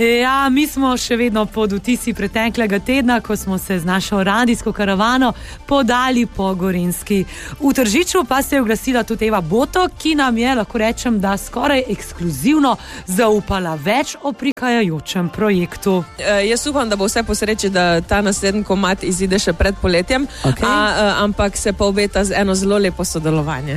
Ja, mi smo še vedno pod vtisi preteklega tedna, ko smo se z našo radijsko karavano podali po Gorenjski. V Tržiču pa se je oglasila tudi Eva Boto, ki nam je, lahko rečem, da skoraj ekskluzivno zaupala več o prihajajočem projektu. Jaz upam, da bo vse po sreči, da ta naslednji komad izide še pred poletjem, ampak se pa obeta z eno zelo lepo sodelovanje.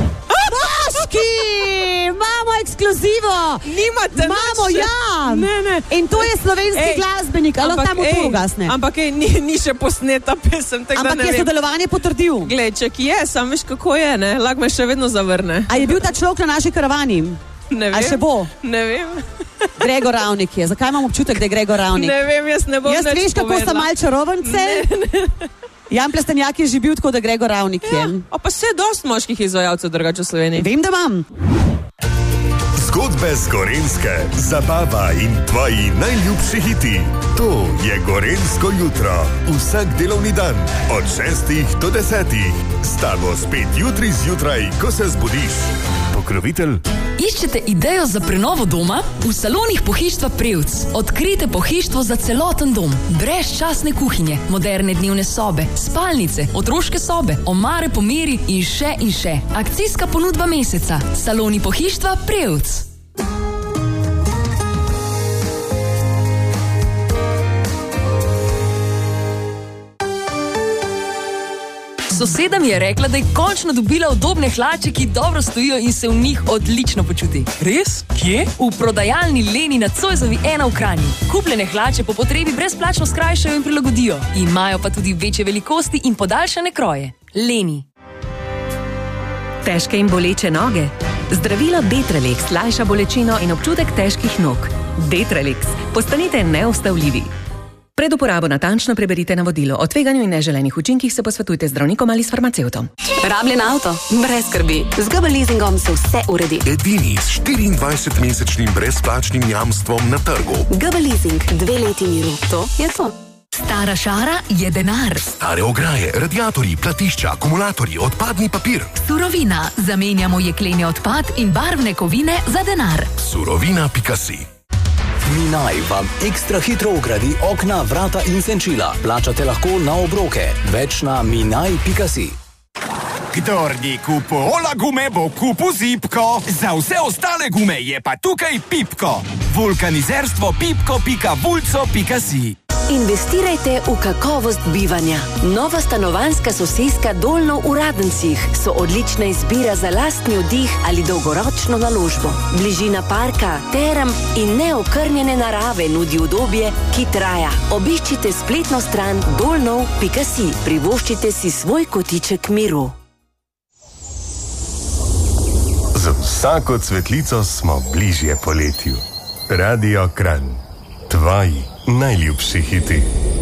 Imamo ekskluzivo! Nimate Imamo, ja! Ne. In to je slovenski glasbenik, ali lahko tam to ugasne? Ampak ni še posneta pesem, tako da ne vem. Ampak je sodelovanje potrdil. Glej, če ki je, sam veš kako je, ne? Lahko me še vedno zavrne. A je bil ta človek na naši karavani? Ne vem. A še bo? Ne vem. Gregor Ravnik je. Zakaj imam občutek, da je Gregor Ravnik? Ne vem, jaz ne bom Jaz veš, kako so mal čarovnice? Ne. Jan Plestenjak je že bil tako, da Gregor Ravnik je. Ja, pa se je dost moških izvajalcev drugače v Sloveniji. Vem, da imam. Zgodbe z Gorenjske, zabava in tvoji najljubši hiti. To je Gorenjsko jutro. Vsak delovni dan od 6 do 10. Stalo spet jutri zjutraj, ko se zbudiš. Pokrovitelj. Iščete idejo za prenovo doma? V salonih Pohištva Prevc odkrijte pohištvo za celoten dom. Brezčasne kuhinje, moderne dnevne sobe, spalnice, otroške sobe, omare po meri in še. Akcijska ponudba meseca. Saloni Pohištva Prevc. Soseda mi je rekla, da je končno dobila udobne hlače, ki dobro stojijo in se v njih odlično počuti. Res? Kje? V prodajalni Leni na Zoisovi 1 v Kranju. Kupljene hlače po potrebi brezplačno skrajšajo in prilagodijo. Imajo pa tudi večje velikosti in podaljšane kroje. Leni. Težke in boleče noge? Zdravilo Detralex lajša bolečino in občutek težkih nog. Detralex. Postanite neustavljivi. Pred uporabo natančno preberite navodilo. O tveganju in neželenih učinkih se posvetujte z zdravnikom ali s farmacevtom. Rabljen avto? Brez skrbi. Z GB leasingom se vse uredi. Edini s 24-mesečnim brezplačnim jamstvom na trgu. GB leasing, 2 leti miru. To je to. Stara šara je denar. Stare ograje, radiatorji, platišča, akumulatorji, odpadni papir. Surovina. Zamenjamo jekleni odpad in barvne kovine za denar. Surovina.si. Minaj vam ekstra hitro ugradi okna, vrata in senčila. Plačate lahko na obroke. Več na minaj.si. Kdor ni kupu Ola gume, bo kupu Zipko. Za vse ostale gume je pa tukaj Pipko. Vulkanizerstvo pipko.vulco.si. Investirajte v kakovost bivanja. Nova stanovanjska soseska Dolno v Radencih so odlična izbira za lastni oddih ali dolgoročno naložbo. Bližina parka, terem in neokrnjene narave nudi udobje, ki traja. Obiščite spletno stran dolnov.si. Privoščite si svoj kotiček miru. Za vsako cvetlico smo bližje poletju. Radio Kranj. Tvoji najljubši hiti.